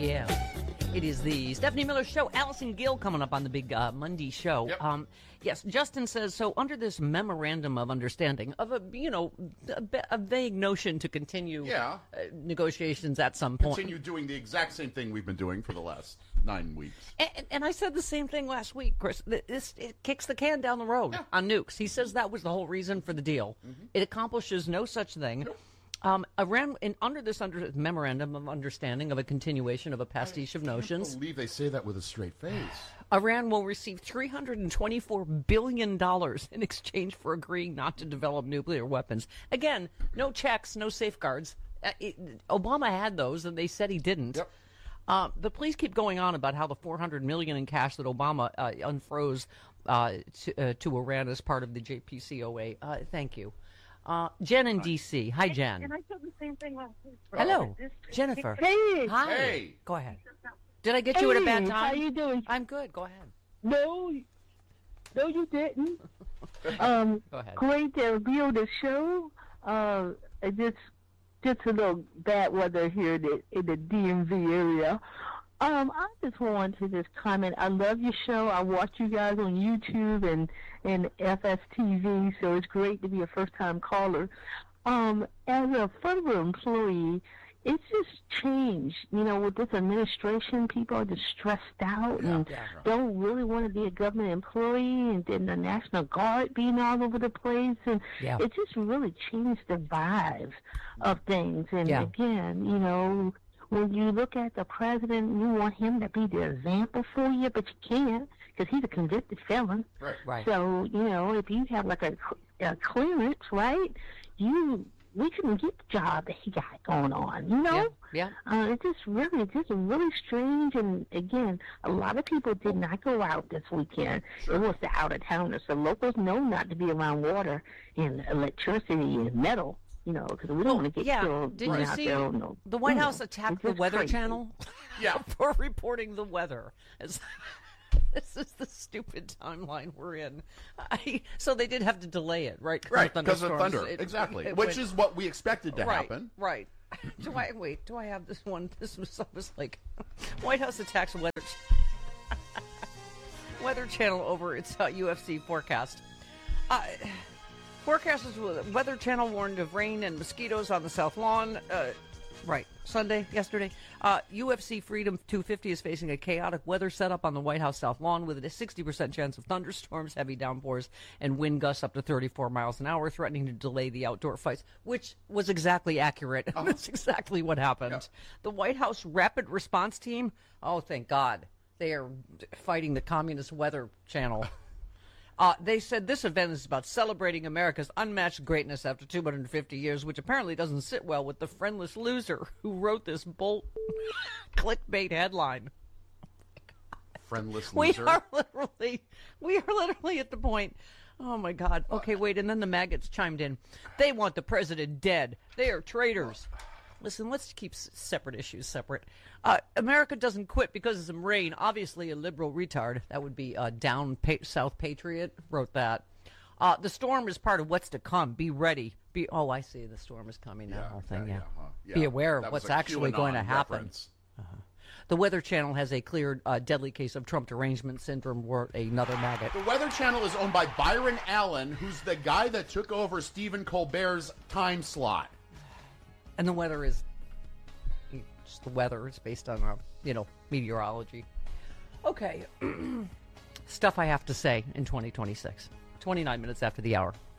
Yeah. It is the Stephanie Miller Show. Allison Gill coming up on the big Monday show. Yep. Yes, Justin says, so under this memorandum of understanding of a vague notion to continue negotiations at some point. Continue doing the exact same thing we've been doing for the last 9 weeks. And I said the same thing last week, Chris. It kicks the can down the road on nukes. He says that was the whole reason for the deal. Mm-hmm. It accomplishes no such thing. Nope. Iran, under memorandum of understanding of a continuation of a pastiche of notions. I can't believe they say that with a straight face. Iran will receive $324 billion in exchange for agreeing not to develop nuclear weapons. Again, no checks, no safeguards. Obama had those, and they said he didn't. Yep. The police keep going on about how the $400 million in cash that Obama unfroze to Iran as part of the JPCOA. Thank you. Jen in D.C. Hi, Jen. And I said the same thing last week. Hello, Jennifer. Hey. Hi. Hey. Go ahead. Did I get you at a bad time? How you doing? I'm good. Go ahead. No, you didn't. Go ahead. Great to be on the show. Just a little bad weather here in the DMV area. I just wanted to just comment. I love your show. I watch you guys on YouTube and FSTV, so it's great to be a first-time caller. As a federal employee, it's just changed. You know, with this administration, people are just stressed out and don't really want to be a government employee, and then the National Guard being all over the place, and it just really changed the vibe of things. And again, you know, when you look at the president, you want him to be the example for you, but you can't because he's a convicted felon. Right. So, you know, if you have like a clearance, right, we couldn't get the job that he got going on, you know? Yeah. It's just really strange. And again, a lot of people did not go out this weekend. Sure. It was the out-of-towners. So locals know not to be around water and electricity and metal. You know, because we don't want to get killed. Did you see the White House attacked the Weather Channel for reporting the weather? This is the stupid timeline we're in. So they did have to delay it, right? Right, because of thunder. Exactly. Which is what we expected to happen. Right. Do I have this one? This was like White House attacks Weather Channel over its UFC forecast. Forecasters, Weather Channel warned of rain and mosquitoes on the South Lawn. Yesterday. UFC Freedom 250 is facing a chaotic weather setup on the White House South Lawn with a 60% chance of thunderstorms, heavy downpours, and wind gusts up to 34 miles an hour, threatening to delay the outdoor fights, which was exactly accurate. That's exactly what happened. Yeah. The White House Rapid Response Team, oh, thank God, they are fighting the Communist Weather Channel. They said this event is about celebrating America's unmatched greatness after 250 years, which apparently doesn't sit well with the friendless loser who wrote this bold clickbait headline. Friendless loser? We are literally at the point. Oh, my God. Okay, wait, and then the maggots chimed in. They want the president dead. They are traitors. Listen, let's keep separate issues separate. America doesn't quit because of some rain. Obviously, a liberal retard. That would be South Patriot wrote that. The storm is part of what's to come. Be ready. I see. The storm is coming now. Be aware of what's actually going to happen. The Weather Channel has a clear deadly case of Trump derangement syndrome, wrote another maggot. The Weather Channel is owned by Byron Allen, who's the guy that took over Stephen Colbert's time slot. And the weather is just the weather. It's based on, meteorology. Okay. Stuff I have to say in 2026. 29 minutes after the hour.